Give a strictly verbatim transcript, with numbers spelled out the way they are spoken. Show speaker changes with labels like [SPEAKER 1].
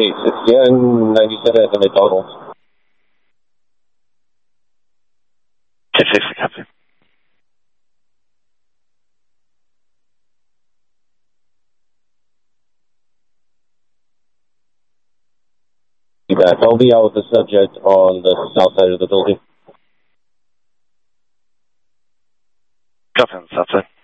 [SPEAKER 1] Hey, sixty-nine ninety-seven at the McDonald's.
[SPEAKER 2] ten six, copy.
[SPEAKER 1] Be back. I'll be out with the subject on the south side of the building.
[SPEAKER 2] Copy on the south side.